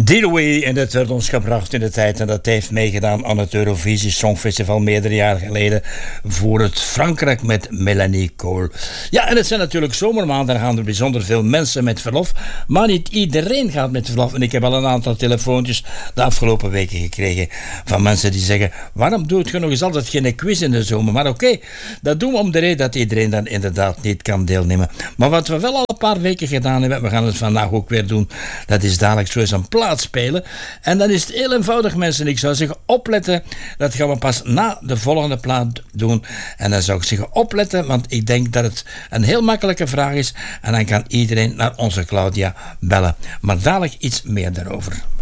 Dealaway, en dat werd ons gebracht in de tijd en dat heeft meegedaan aan het Eurovisie Songfestival meerdere jaren geleden voor het Frankrijk met Melanie Cole. Ja, en het zijn natuurlijk zomermaanden, dan gaan er bijzonder veel mensen met verlof, maar niet iedereen gaat met verlof. En ik heb al een aantal telefoontjes de afgelopen weken gekregen van mensen die zeggen, waarom doet je nog eens altijd geen quiz in de zomer? Maar oké, dat doen we om de reden dat iedereen dan inderdaad niet kan deelnemen. Maar wat we wel al een paar weken gedaan hebben, we gaan het vandaag ook weer doen, dat is dadelijk zo eens een plaat spelen. En dan is het heel eenvoudig, mensen. Ik zou zeggen, opletten. Dat gaan we pas na de volgende plaat doen. En dan zou ik zeggen, opletten, want ik denk dat het een heel makkelijke vraag is. En dan kan iedereen naar onze Claudia bellen. Maar dadelijk iets meer daarover.